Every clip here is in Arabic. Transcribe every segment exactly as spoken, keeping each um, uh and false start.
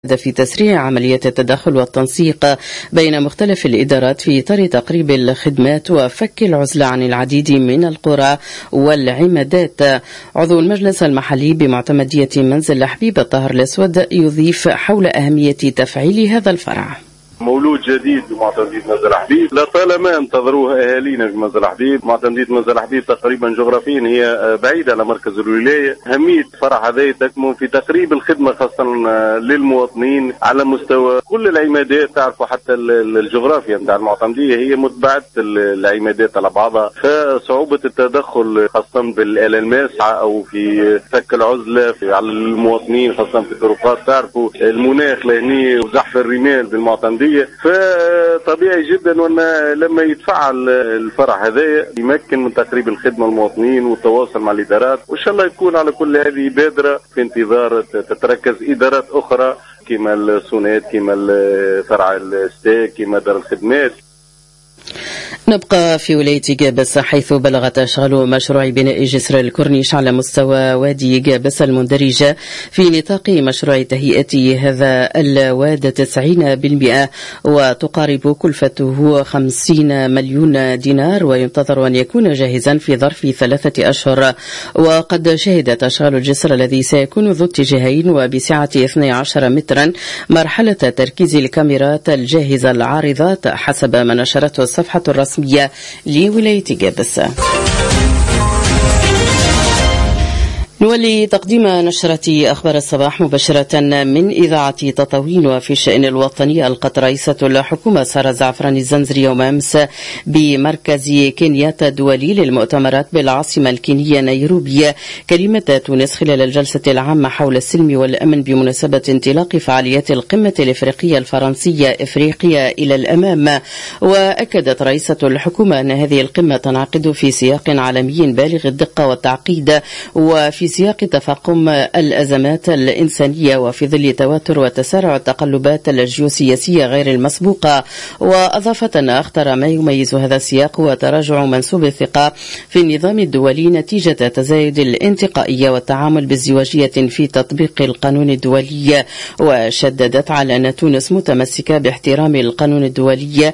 في تسريع عمليات التدخل والتنسيق بين مختلف الإدارات في إطار تقريب الخدمات وفك العزلة عن العديد من القرى والعمادات. عضو المجلس المحلي بمعتمدية منزل حبيب الطاهر الأسود يضيف حول أهمية تفعيل هذا الفرع. مولود جديد بمعتمدية منزل حبيب، لطالما انتظروه اهالينا في منزل حبيب. معتمدية منزل حبيب تقريبا جغرافيا هي بعيدة على مركز الولاية. أهمية فرع هذا تكمن في تقريب الخدمة خاصة للمواطنين على مستوى كل العمادات. تعرفوا حتى الجغرافيا نتاع المعتمدية هي متبعة العمادات على بعضها، فصعوبة التدخل خاصة بالآلة الماسعة أو في فك العزلة في على المواطنين خاصة في الطرقات. تعرفوا المناخ لهني وزحف الرمال بالمعتمدية، فطبيعي جدا وان لما يتفعل الفرع هذا يمكن من تقريب الخدمه للمواطنين والتواصل مع الادارات، وان شاء الله يكون على كل هذه بادره في انتظار تتركز ادارات اخرى كما السونات كما فرع الستاك كما دار الخدمات. نبقى في ولاية جابس حيث بلغت أشغال مشروع بناء جسر الكورنيش على مستوى وادي جابس المندرجة في نطاق مشروع تهيئة هذا الواد تسعين بالمئة، وتقارب كلفته خمسين مليون دينار، وينتظر أن يكون جاهزا في ظرف ثلاثة أشهر. وقد شهدت أشغال الجسر الذي سيكون ذو اتجاهين وبسعة اثني عشر مترا مرحلة تركيز الكاميرات الجاهزة العارضات حسب ما نشرته الصفحة الرسمية لولاية جابس. نولي تقديم نشرة أخبار الصباح مباشرة من إذاعة تطاوين. وفي الشأن الوطني ألقت رئيسة الحكومة سارة زعفران الزنزري يوم أمس بمركز كينياتا الدولي للمؤتمرات بالعاصمة الكينية نيروبي كلمة تونس خلال الجلسة العامة حول السلم والأمن بمناسبة انطلاق فعاليات القمة الإفريقية الفرنسية إفريقيا إلى الأمام. وأكدت رئيسة الحكومة أن هذه القمة تنعقد في سياق عالمي بالغ الدقة والتعقيد وفي سياق تفاقم الأزمات الإنسانية وفي ظل تواتر وتسارع التقلبات الجيوسياسية غير المسبوقة. وأضافت أن أخطر ما يميز هذا السياق هو تراجع منسوب الثقة في النظام الدولي نتيجة تزايد الانتقائية والتعامل بازدواجية في تطبيق القانون الدولي. وشددت على أن تونس متمسكة باحترام القانون الدولي،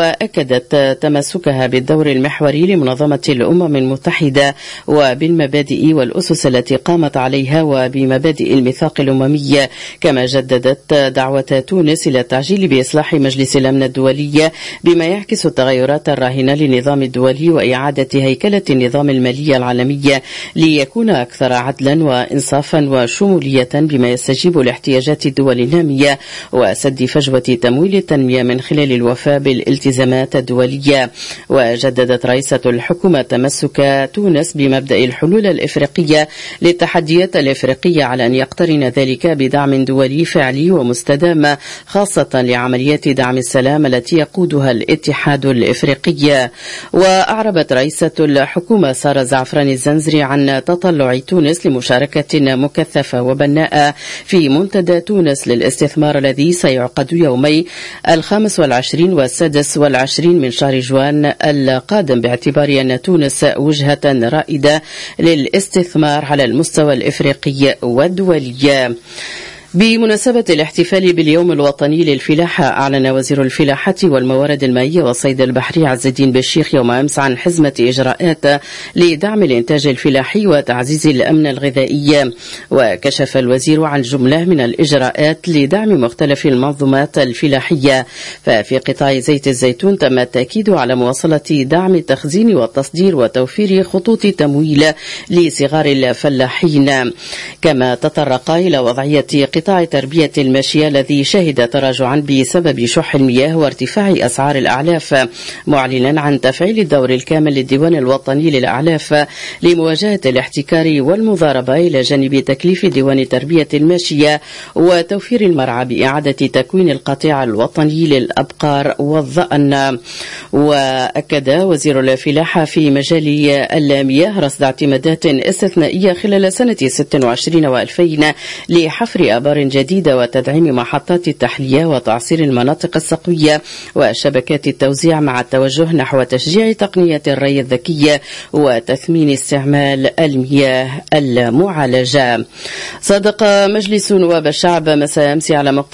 وأكدت تمسكها بالدور المحوري لمنظمة الأمم المتحدة وبالمبادئ والأسس التي قامت عليها وبمبادئ الميثاق الأممي. كما جددت دعوة تونس إلى التعجيل بإصلاح مجلس الأمن الدولي بما يعكس التغيرات الراهنة للنظام الدولي وإعادة هيكلة النظام المالي العالمي ليكون أكثر عدلا وإنصافا وشمولية بما يستجيب لاحتياجات الدول النامية وسد فجوة تمويل التنمية من خلال الوفاء بالالتزامات الدولية. وجددت رئيسة الحكومة تمسك تونس بمبدأ الحلول الإفريقية للتحديات الإفريقية على أن يقترن ذلك بدعم دولي فعلي ومستدام خاصة لعمليات دعم السلام التي يقودها الاتحاد الإفريقي. وأعربت رئيسة الحكومة سارة زعفران الزنزري عن تطلع تونس لمشاركة مكثفة وبناءة في منتدى تونس للاستثمار الذي سيعقد يومي الخامس والعشرين والسادس والعشرين من شهر جوان القادم، باعتبار أن تونس وجهة رائدة للاستثمار على المستوى الإفريقي والدولي. بمناسبة الاحتفال باليوم الوطني للفلاحة، أعلن وزير الفلاحة والموارد المائية والصيد البحري عز الدين بشيخ يوم أمس عن حزمة إجراءات لدعم الإنتاج الفلاحي وتعزيز الأمن الغذائي. وكشف الوزير عن جملة من الإجراءات لدعم مختلف المنظومات الفلاحية. ففي قطاع زيت الزيتون تم التأكيد على مواصلة دعم التخزين والتصدير وتوفير خطوط تمويل لصغار الفلاحين. كما تطرق إلى وضعية قطاع تربية الماشية الذي شهد تراجعا بسبب شح المياه وارتفاع أسعار الأعلاف، معلنا عن تفعيل الدور الكامل للديوان الوطني للأعلاف لمواجهة الاحتكار والمضاربة إلى جانب تكليف ديوان تربية الماشية وتوفير المرعى بإعادة تكوين القطيع الوطني للأبقار والظأن. وأكد وزير الفلاحة في مجال المياه رصد اعتمادات استثنائية خلال سنة ستة وعشرين وألفين لحفر آبار جديدة وتدعيم محطات التحلية وتعصير المناطق السقوية وشبكات التوزيع، مع التوجه نحو تشجيع تقنية الري الذكية وتثمين استعمال المياه المعالجة. صادق مجلس نواب الشعب مساء أمس على